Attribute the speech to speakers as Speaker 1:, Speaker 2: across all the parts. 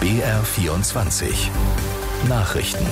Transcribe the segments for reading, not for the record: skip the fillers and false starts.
Speaker 1: BR24 Nachrichten.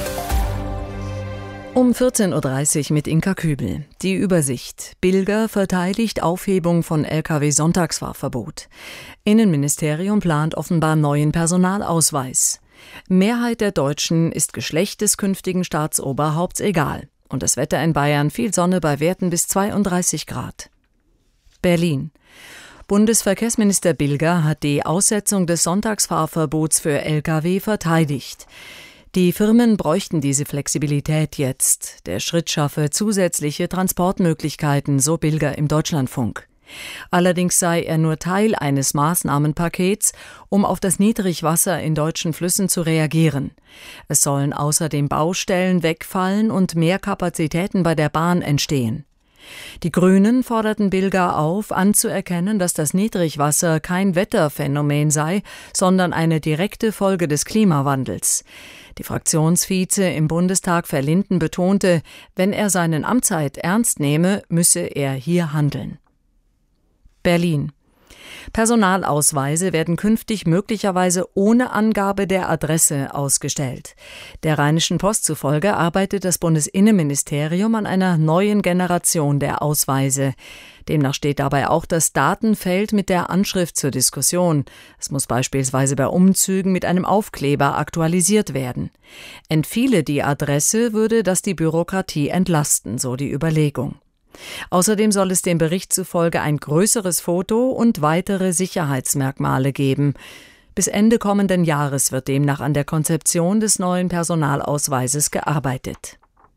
Speaker 2: Um 14.30 Uhr mit Inka Kübel. Die Übersicht. Bilger verteidigt Aufhebung von Lkw-Sonntagsfahrverbot. Innenministerium plant offenbar neuen Personalausweis. Mehrheit der Deutschen ist Geschlecht des künftigen Staatsoberhaupts egal. Und das Wetter in Bayern: viel Sonne bei Werten bis 32 Grad. Berlin. Bundesverkehrsminister Bilger hat die Aussetzung des Sonntagsfahrverbots für Lkw verteidigt. Die Firmen bräuchten diese Flexibilität jetzt. Der Schritt schaffe zusätzliche Transportmöglichkeiten, so Bilger im Deutschlandfunk. Allerdings sei er nur Teil eines Maßnahmenpakets, um auf das Niedrigwasser in deutschen Flüssen zu reagieren. Es sollen außerdem Baustellen wegfallen und mehr Kapazitäten bei der Bahn entstehen. Die Grünen forderten Bilger auf, anzuerkennen, dass das Niedrigwasser kein Wetterphänomen sei, sondern eine direkte Folge des Klimawandels. Die Fraktionsvize im Bundestag Verlinden betonte, wenn er seinen Amtseid ernst nehme, müsse er hier handeln. Berlin. Personalausweise werden künftig möglicherweise ohne Angabe der Adresse ausgestellt. Der Rheinischen Post zufolge arbeitet das Bundesinnenministerium an einer neuen Generation der Ausweise. Demnach steht dabei auch das Datenfeld mit der Anschrift zur Diskussion. Es muss beispielsweise bei Umzügen mit einem Aufkleber aktualisiert werden. Entfiele die Adresse, würde das die Bürokratie entlasten, so die Überlegung. Außerdem soll es dem Bericht zufolge ein größeres Foto und weitere Sicherheitsmerkmale geben. Bis Ende kommenden Jahres wird demnach an der Konzeption des neuen Personalausweises gearbeitet.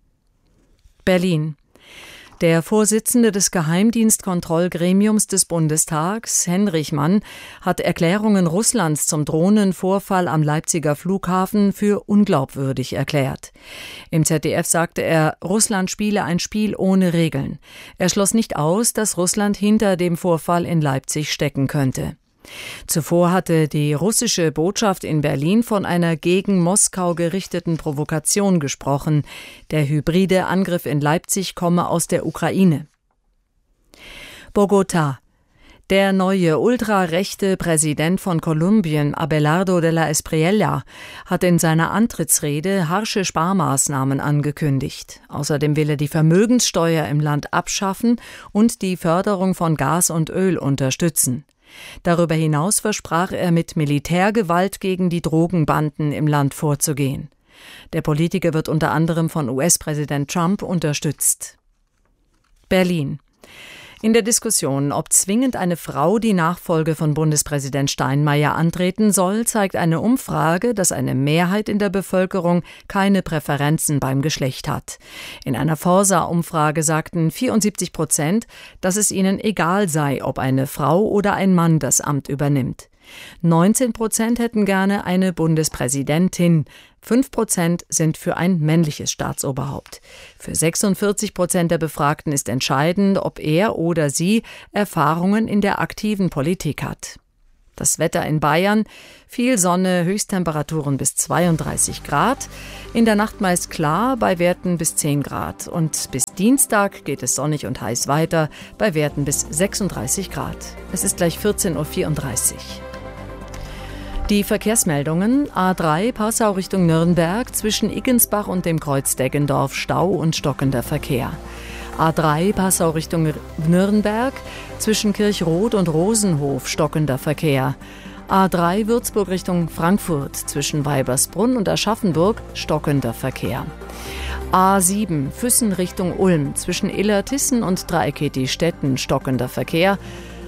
Speaker 2: Berlin. Der Vorsitzende des Geheimdienstkontrollgremiums des Bundestags, Henrichmann, hat Erklärungen Russlands zum Drohnenvorfall am Leipziger Flughafen für unglaubwürdig erklärt. Im ZDF sagte er, Russland spiele ein Spiel ohne Regeln. Er schloss nicht aus, dass Russland hinter dem Vorfall in Leipzig stecken könnte. Zuvor hatte die russische Botschaft in Berlin von einer gegen Moskau gerichteten Provokation gesprochen. Der hybride Angriff in Leipzig komme aus der Ukraine. Bogotá. Der neue ultrarechte Präsident von Kolumbien, Abelardo de la Espriella, hat in seiner Antrittsrede harsche Sparmaßnahmen angekündigt. Außerdem will er die Vermögenssteuer im Land abschaffen und die Förderung von Gas und Öl unterstützen. Darüber hinaus versprach er, mit Militärgewalt gegen die Drogenbanden im Land vorzugehen. Der Politiker wird unter anderem von US-Präsident Trump unterstützt. Berlin. In der Diskussion, ob zwingend eine Frau die Nachfolge von Bundespräsident Steinmeier antreten soll, zeigt eine Umfrage, dass eine Mehrheit in der Bevölkerung keine Präferenzen beim Geschlecht hat. In einer Forsa-Umfrage sagten 74%, dass es ihnen egal sei, ob eine Frau oder ein Mann das Amt übernimmt. 19% hätten gerne eine Bundespräsidentin, 5% sind für ein männliches Staatsoberhaupt. Für 46% der Befragten ist entscheidend, ob er oder sie Erfahrungen in der aktiven Politik hat. Das Wetter in Bayern: viel Sonne, Höchsttemperaturen bis 32 Grad. In der Nacht meist klar, bei Werten bis 10 Grad. Und bis Dienstag geht es sonnig und heiß weiter, bei Werten bis 36 Grad. Es ist gleich 14.34 Uhr. Die Verkehrsmeldungen: A3 Passau Richtung Nürnberg, zwischen Iggensbach und dem Kreuz Deggendorf Stau und stockender Verkehr. A3 Passau Richtung Nürnberg, zwischen Kirchroth und Rosenhof stockender Verkehr. A3 Würzburg Richtung Frankfurt, zwischen Weibersbrunn und Aschaffenburg stockender Verkehr. A7 Füssen Richtung Ulm, zwischen Illertissen und Dreieckedi-Stetten stockender Verkehr.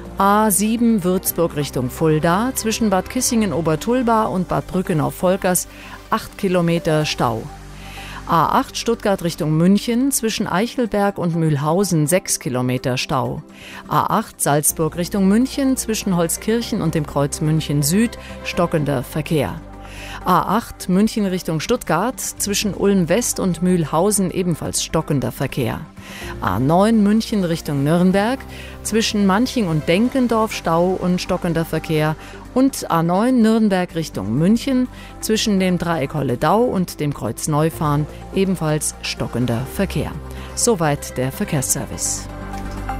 Speaker 2: A7 Würzburg Richtung Fulda, zwischen Bad Kissingen-Obertulba und Bad Brückenau-Volkers 8 Kilometer Stau. A8 Stuttgart Richtung München, zwischen Eichelberg und Mühlhausen 6 Kilometer Stau. A8 Salzburg Richtung München, zwischen Holzkirchen und dem Kreuz München Süd stockender Verkehr. A8 München Richtung Stuttgart, zwischen Ulm West und Mühlhausen ebenfalls stockender Verkehr. A9 München Richtung Nürnberg, zwischen Manching und Denkendorf Stau und stockender Verkehr. Und A9 Nürnberg Richtung München, zwischen dem Dreieck Holledau und dem Kreuz Neufahren ebenfalls stockender Verkehr. Soweit der Verkehrsservice.